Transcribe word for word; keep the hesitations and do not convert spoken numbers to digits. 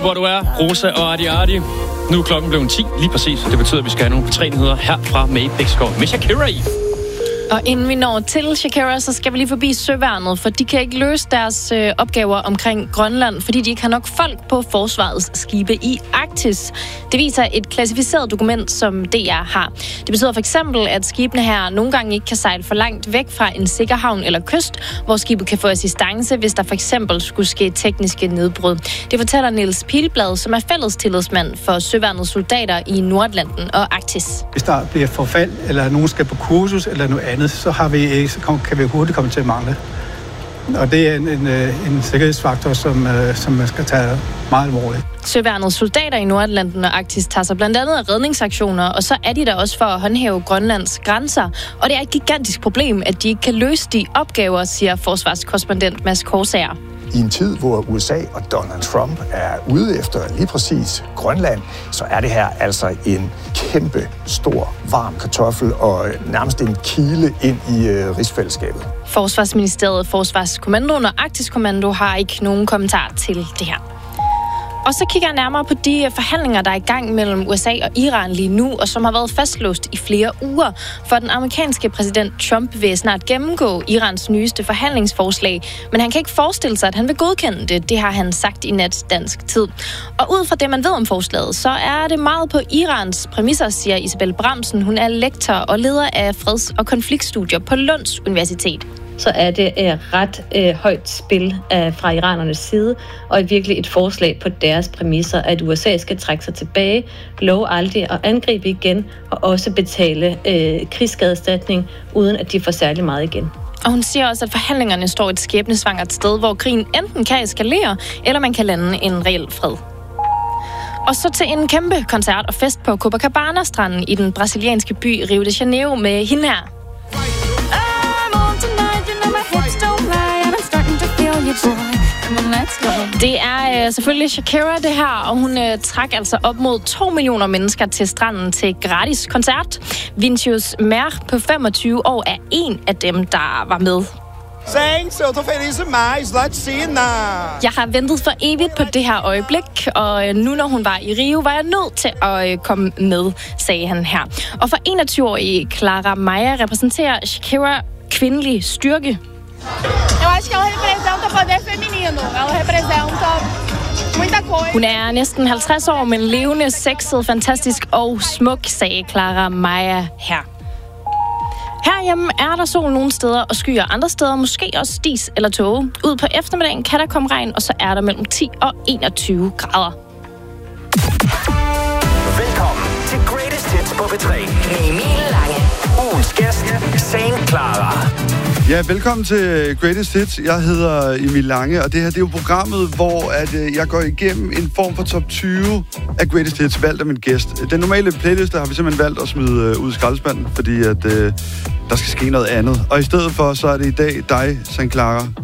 hvor du er, Rosa og Adi Adi. Nu er klokken blevet ti, lige præcis. Det betyder, at vi skal have nogle tre nyheder her fra May Bækskov med Shakira i. Og inden vi når til Shakira, så skal vi lige forbi Søværnet, for de kan ikke løse deres øh, opgaver omkring Grønland, fordi de ikke har nok folk på forsvarets skibe i Arktis. Det viser et klassificeret dokument, som D R har. Det betyder for eksempel, at skibene her nogle gange ikke kan sejle for langt væk fra en sikker havn eller kyst, hvor skibet kan få assistance, hvis der for eksempel skulle ske tekniske nedbrud. Det fortæller Niels Pilblad, som er fællestillidsmand for Søværnets soldater i Nordatlanten og Arktis. Hvis der bliver forfald, eller nogen skal på kursus eller noget andet, så, har vi, så kan vi hurtigt komme til at mangle. Og det er en, en, en sikkerhedsfaktor, som, som man skal tage meget alvorligt. Søværnets soldater i Nordatlanten og Arktis tager sig blandt andet af redningsaktioner, og så er de der også for at håndhæve Grønlands grænser. Og det er et gigantisk problem, at de ikke kan løse de opgaver, siger forsvarskorrespondent Mads Korsager. I en tid, hvor U S A og Donald Trump er ude efter lige præcis Grønland, så er det her altså en kæmpe, stor, varm kartoffel og nærmest en kile ind i øh, rigsfællesskabet. Forsvarsministeriet, Forsvarskommandoen og Arktisk Kommando har ikke nogen kommentar til det her. Og så kigger jeg nærmere på de forhandlinger, der er i gang mellem U S A og Iran lige nu, og som har været fastlåst i flere uger. For den amerikanske præsident Trump vil snart gennemgå Irans nyeste forhandlingsforslag, men han kan ikke forestille sig, at han vil godkende det. Det har han sagt i nat dansk tid. Og ud fra det, man ved om forslaget, så er det meget på Irans præmisser, siger Isabel Bramsen. Hun er lektor og leder af freds- og konfliktstudier på Lunds Universitet. Så er det et ret øh, højt spil øh, fra iranernes side, og virkelig et forslag på deres præmisser, at U S A skal trække sig tilbage, love aldrig at angribe igen, og også betale øh, krigsskadeerstatning, uden at de får særlig meget igen. Og hun siger også, at forhandlingerne står et skæbnesvangert sted, hvor krigen enten kan eskalere, eller man kan lande en reel fred. Og så til en kæmpe koncert og fest på Copacabana-stranden i den brasilianske by Rio de Janeiro med hende her. Det er øh, selvfølgelig Shakira det her, og hun øh, trak altså op mod to millioner mennesker til stranden til gratis koncert. Vinícius Mer på femogtyve år er en af dem, der var med. Gente, eu tô feliz demais, Latina! Jeg har ventet for evigt på det her øjeblik, og øh, nu når hun var i Rio, var jeg nødt til at øh, komme med, sagde han her. Og for enogtyve-årige Clara Maia repræsenterer Shakira kvindelig styrke. Eu acho que ela representa poder feminino. Ela representa muita coisa. Hun er næsten halvtreds år, men levende, sexet, fantastisk og smuk, sagde Clara Maia her. Herhjemme er der sol nogle steder og skyer andre steder, måske også dis eller tåge. Ud på eftermiddagen kan der komme regn, og så er der mellem ti og enogtyve grader. Velkommen til Greatest Hits på P tre med Emil Lange. Ugens gæst, Saint Clara. Ja, velkommen til Greatest Hits. Jeg hedder Emil Lange, og det her det er jo programmet, hvor at, øh, jeg går igennem en form for top tyve af Greatest Hits, valgt af min gæst. Den normale playlist har vi simpelthen valgt at smide øh, ud i skraldespanden, fordi at, øh, der skal ske noget andet. Og i stedet for, så er det i dag dig, Saint Clara,